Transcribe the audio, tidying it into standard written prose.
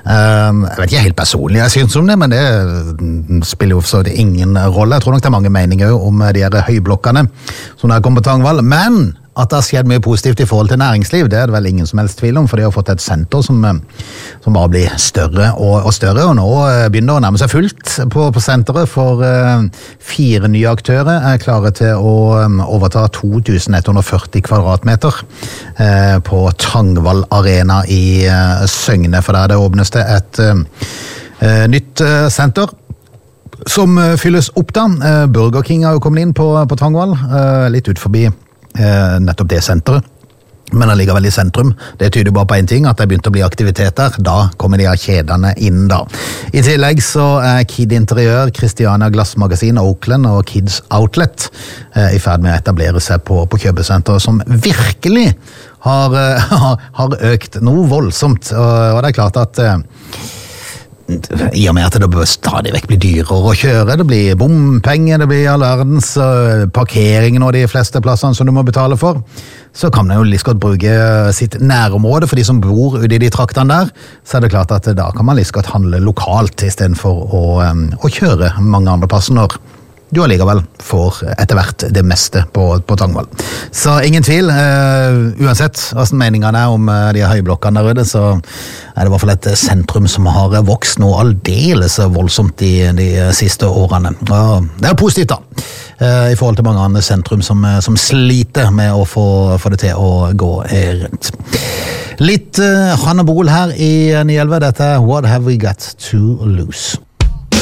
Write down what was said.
Jeg vet ikke helt personlig jeg synes om det, men det spiller jo så det ingen rolle. Jeg tror nok det mange meninger om de her høyblokkene som der kommer på Tangvall, men at det har skjedd mye positivt i forhold til næringsliv, det det vel ingen som helst tvil om, for de har fått et senter som bare blir større og større, og nå begynner det å nærme seg fullt på senteret, for 4 nye aktører klare til å overta 2140 kvadratmeter på Tangvall Arena i Søgne, for der det åpnes det et nytt senter som fylles opp da. Burger King har jo kommet inn på Tangvall, litt ut forbi nettopp det senteret, men det ligger vel i sentrum. Det tyder bare på en ting, at det begynte å bli aktivitet der. Da kommer de av kjedene inn da. I tillegg så Kid Interiør, Christiania Glassmagasin, Oakland og Kids Outlet i ferd med å etablere seg på kjøpesenteret som virkelig har økt noe voldsomt. Og det klart at i og med at det stadig vekk blir dyrere å kjøre, det blir bompenger, det blir all verdens parkeringen og de fleste plassene som du må betale for, så kan man jo litt godt bruke sitt nærområde for de som bor ute i de traktene der, så det klart at da kan man litt godt handle lokalt i stedet for å kjøre mange andre plasser når du allikevel får etter hvert det meste på Tangvall. Så ingen tvil, uansett hvordan meningene om de høyblokkene der ute, så det i hvert fall et sentrum som har vokst noe aldeles voldsomt de siste årene. Og det positivt da, i forhold til mange andre sentrum som sliter med å få det til å gå rundt. Litt Hanne Bol her i 911, dette What Have We Got to Lose?